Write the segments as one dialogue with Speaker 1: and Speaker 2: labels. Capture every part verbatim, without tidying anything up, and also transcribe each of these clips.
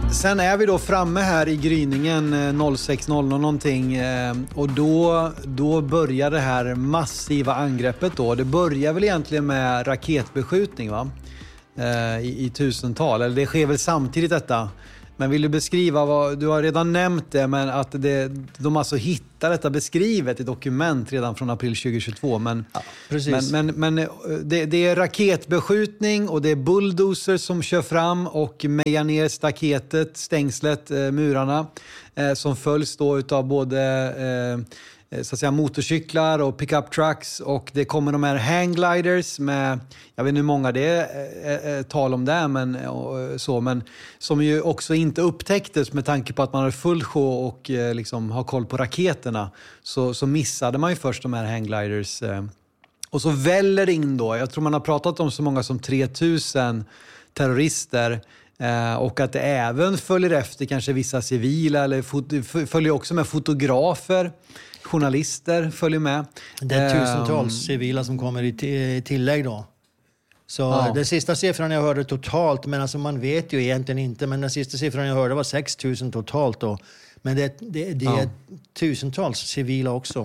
Speaker 1: Sen är vi då framme här i gryningen sex noll noll någonting och då, då börjar det här massiva angreppet då. Det börjar väl egentligen med raketbeskjutning va? I, i tusental, eller det sker väl samtidigt detta. Men vill du beskriva vad, du har redan nämnt det, men att det, de alltså hittar detta beskrivet i dokument redan från april tjugohundratjugotvå. Men, ja, precis. men, men, men det, det är raketbeskjutning och det är bulldozer som kör fram och mejar ner staketet, stängslet, eh, murarna eh, som följs då utav både eh, så att säga motorcyklar och pickup trucks, och det kommer de här hanggliders med, jag vet inte hur många det är, är, är tal om det, men så, men som ju också inte upptäcktes med tanke på att man har full show och liksom har koll på raketerna, så, så missade man ju först de här hanggliders och så väller in då, jag tror man har pratat om så många som tre tusen terrorister. Och att det även följer efter kanske vissa civila, eller fot- följer också med fotografer, journalister följer med.
Speaker 2: Det är tusentals um, civila som kommer i, t- i tillägg då. Så ja. Den sista siffran jag hörde totalt, men alltså man vet ju egentligen inte, men den sista siffran jag hörde var sex tusen totalt då. Men det, det, det är ja. tusentals civila också.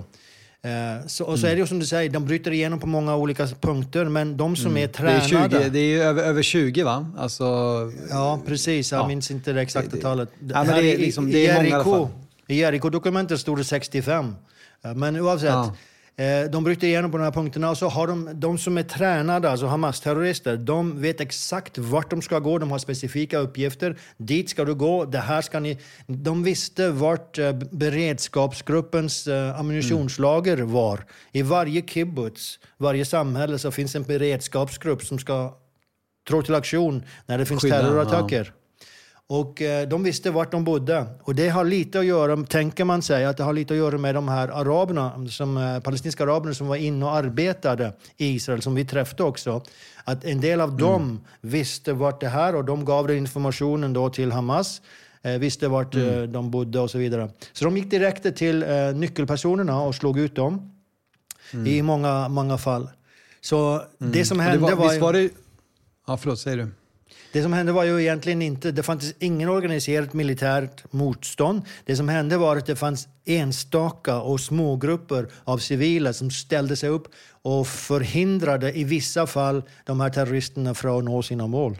Speaker 2: Uh, så, och så mm. är det ju som du säger, de bryter igenom på många olika punkter, men de som mm. är tränade...
Speaker 1: Det är, tjugo, det är ju över, över tjugo va? Alltså,
Speaker 2: ja, precis. Jag ja. minns inte det exakta det, det, talet.
Speaker 1: Ja, men det är, liksom, det är många i alla fall.
Speaker 2: I Jericho-dokumentet stod det sextiofem. Men oavsett, ja. de bryter igenom på de här punkterna, och så har de, de som är tränade, alltså Hamas-terrorister, de vet exakt vart de ska gå, de har specifika uppgifter, dit ska du gå, det här ska ni... De visste vart beredskapsgruppens ammunitionslager var. I varje kibbutz, varje samhälle så finns en beredskapsgrupp som ska trå till aktion när det finns Skydda, terrorattacker. Ja. Och eh, de visste vart de bodde. Och det har lite att göra, tänker man sig, att det har lite att göra med de här araberna, som, eh, palestinska araberna som var inne och arbetade i Israel, som vi träffade också. Att en del av mm. dem visste vart det här, och de gav den informationen då till Hamas. Eh, visste vart mm. eh, de bodde och så vidare. Så de gick direkt till eh, nyckelpersonerna och slog ut dem. Mm. I många, många fall. Så mm. det som hände det var...
Speaker 1: var, var det... Ja, förlåt, säger du.
Speaker 2: Det som hände var ju egentligen inte, det fanns ingen organiserat militärt motstånd. Det som hände var att det fanns enstaka och små grupper av civila som ställde sig upp och förhindrade i vissa fall de här terroristerna från att nå sina mål.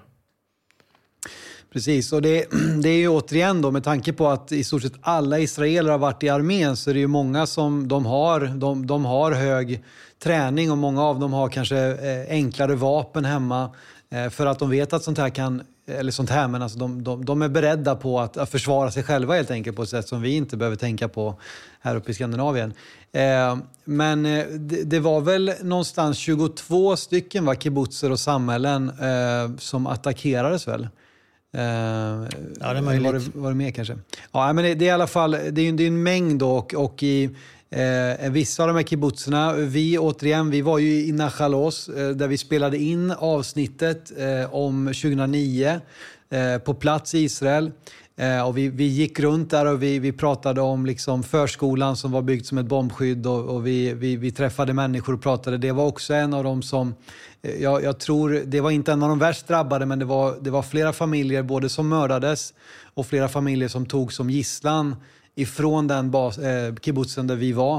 Speaker 1: Precis, och det, det är ju återigen då, med tanke på att i stort sett alla israeler har varit i armén, så är det ju många som de har, de, de har hög träning, och många av dem har kanske enklare vapen hemma. För att de vet att sånt här kan, eller sånt här, men alltså de, de, de är beredda på att, att försvara sig själva helt enkelt på ett sätt som vi inte behöver tänka på här uppe i Skandinavien. Eh, men eh, det, det var väl någonstans tjugotvå stycken va, kibbutzer och samhällen eh, som attackerades väl? Eh,
Speaker 2: ja, det är möjligt.
Speaker 1: Var det, var det mer kanske? Ja, men det, det är i alla fall, det är, det är en mängd då, och, och i... Eh, vissa av de här kibbutzerna, vi återigen, vi var ju i Nachalos eh, där vi spelade in avsnittet eh, om tjugohundranio eh, på plats i Israel. Eh, och vi, vi gick runt där och vi, vi pratade om liksom förskolan som var byggd som ett bombskydd, och, och vi, vi, vi träffade människor och pratade. Det var också en av dem som, eh, jag, jag tror, det var inte en av de värst drabbade, men det var, det var flera familjer både som mördades och flera familjer som tog som gisslan ifrån den bas, eh, kibbutzen där vi var.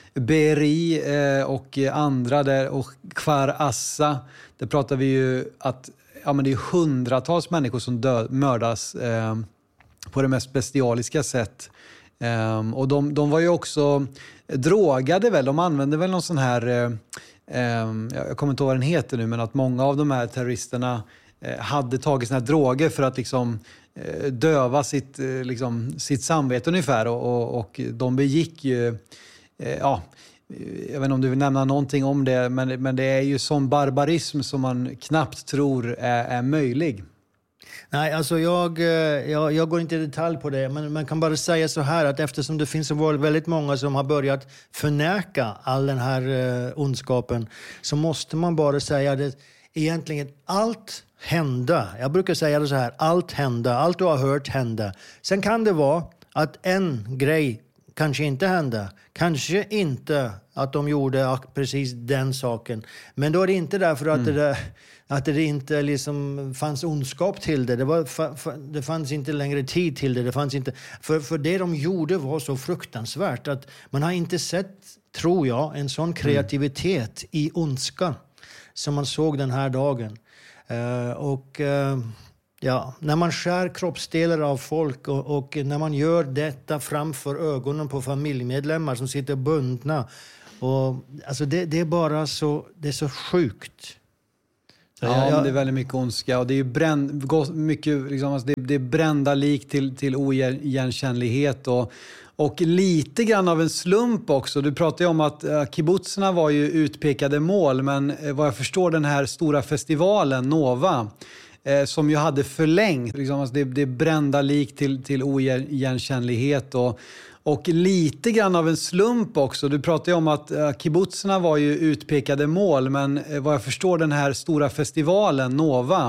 Speaker 1: Beri eh, och andra där, och Kfar Assa, där pratar vi ju att ja, men det är hundratals människor som dö, mördas eh, på det mest bestialiska sätt. Eh, och de, de var ju också drogade väl, de använde väl någon sån här, eh, eh, jag kommer inte ihåg vad den heter nu, men att många av de här terroristerna eh, hade tagit såna här droger för att liksom döva sitt, liksom, sitt samvete ungefär, och, och, och de begick ju eh, ja, jag vet inte om du vill nämna någonting om det, men, men det är ju sån barbarism som man knappt tror är, är möjlig.
Speaker 2: Nej, alltså jag, jag, jag går inte i detalj på det, men man kan bara säga så här, att eftersom det finns väldigt många som har börjat förneka all den här uh, ondskapen, så måste man bara säga att egentligen allt hända. Jag brukar säga det så här, allt hända, allt du har hört hända. Sen kan det vara att en grej kanske inte hände. Kanske inte att de gjorde precis den saken. Men då är det inte därför att, mm. det, att det inte liksom fanns ondskap till det. Det, var, det fanns inte längre tid till det. Det fanns inte, för, för det de gjorde var så fruktansvärt att man har inte sett, tror jag, en sån kreativitet mm. i ondska som man såg den här dagen. Uh, och... Uh, Ja, när man skär kroppsdelar av folk och, och när man gör detta framför ögonen på familjemedlemmar som sitter bundna. Och, alltså det, det är bara så, det är så sjukt. Så
Speaker 1: ja,
Speaker 2: jag,
Speaker 1: men det är väldigt mycket ondska. Och det är ju bränd, mycket, liksom, alltså det, det är brända lik till, till oigenkännlighet och Och lite grann av en slump också. Du pratade ju om att uh, kibbutzerna var ju utpekade mål. Men uh, vad jag förstår den här stora festivalen, Nova, uh, som ju hade förlängt. Liksom, alltså det, det brända lik till, till oigenkännlighet. Och, och lite grann av en slump också. Du pratade ju om att uh, kibbutzerna var ju utpekade mål. Men uh, vad jag förstår den här stora festivalen, Nova,